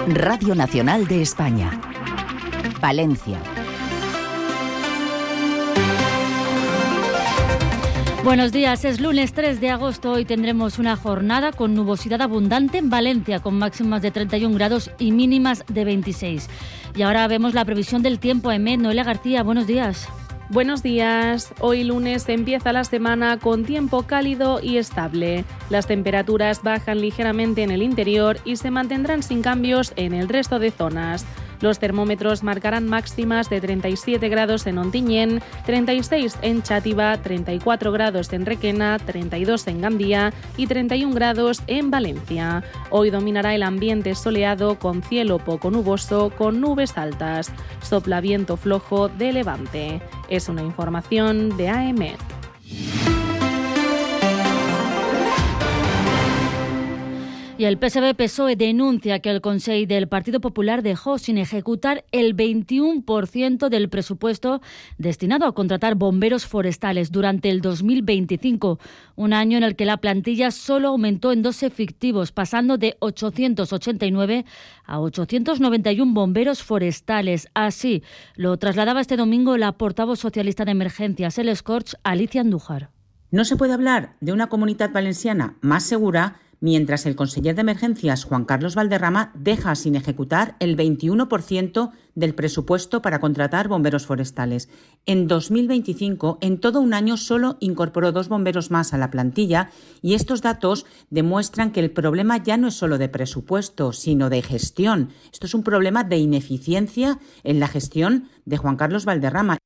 Radio Nacional de España. Palencia. Buenos días, es lunes 3 de agosto. Hoy tendremos una jornada con nubosidad abundante en Valencia, con máximas de 31 grados y mínimas de 26. Y ahora vemos la previsión del tiempo. EMET, Noelia García, buenos días. Buenos días. Hoy lunes empieza la semana con tiempo cálido y estable. Las temperaturas bajan ligeramente en el interior y se mantendrán sin cambios en el resto de zonas. Los termómetros marcarán máximas de 37 grados en Ontinyent, 36 en Xàtiva, 34 grados en Requena, 32 en Gandía y 31 grados en Valencia. Hoy dominará el ambiente soleado con cielo poco nuboso con nubes altas. Sopla viento flojo de levante. Es una información de AEMET. Y el PSB-PSOE denuncia que el Consell del Partido Popular dejó sin ejecutar el 21% del presupuesto destinado a contratar bomberos forestales durante el 2025, un año en el que la plantilla solo aumentó en 2 efectivos, pasando de 889 a 891 bomberos forestales. Así lo trasladaba este domingo la portavoz socialista de Emergencias, el Escorch, Alicia Andújar. No se puede hablar de una comunitat valenciana más segura mientras el conseller de Emergencias, Juan Carlos Valderrama, deja sin ejecutar el 21% del presupuesto para contratar bomberos forestales. En 2025, en todo un año, solo incorporó 2 bomberos más a la plantilla y estos datos demuestran que el problema ya no es solo de presupuesto, sino de gestión. Esto es un problema de ineficiencia en la gestión de Juan Carlos Valderrama.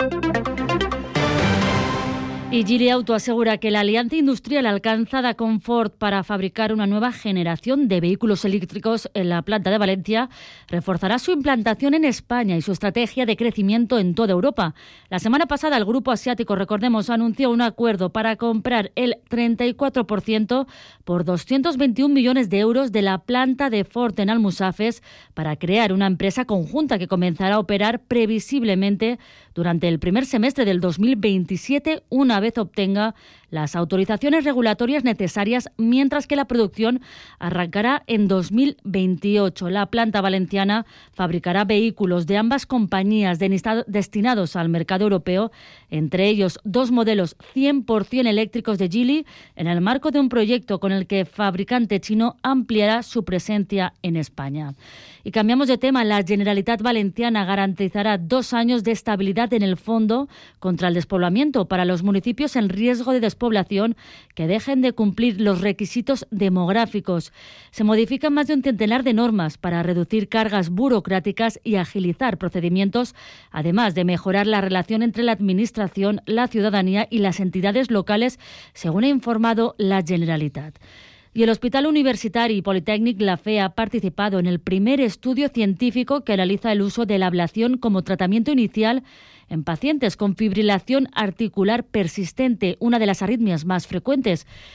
Y Geely Auto asegura que la alianza industrial alcanzada con Ford para fabricar una nueva generación de vehículos eléctricos en la planta de Valencia reforzará su implantación en España y su estrategia de crecimiento en toda Europa. La semana pasada el grupo asiático, recordemos, anunció un acuerdo para comprar el 34% por 221 millones de euros de la planta de Ford en Almusafes para crear una empresa conjunta que comenzará a operar previsiblemente durante el primer semestre del 2027, una vez obtenga las autorizaciones regulatorias necesarias, mientras que la producción arrancará en 2028. La planta valenciana fabricará vehículos de ambas compañías destinados al mercado europeo, entre ellos 2 modelos 100% eléctricos de Geely, en el marco de un proyecto con el que el fabricante chino ampliará su presencia en España. Y cambiamos de tema. La Generalitat Valenciana garantizará 2 años de estabilidad en el Fondo contra el Despoblamiento para los municipios en riesgo de despoblación que dejen de cumplir los requisitos demográficos. Se modifican más de un centenar de normas para reducir cargas burocráticas y agilizar procedimientos, además de mejorar la relación entre la Administración, la ciudadanía y las entidades locales, según ha informado la Generalitat. Y el Hospital Universitari Politécnic La Fe ha participado en el primer estudio científico que analiza el uso de la ablación como tratamiento inicial en pacientes con fibrilación articular persistente, una de las arritmias más frecuentes.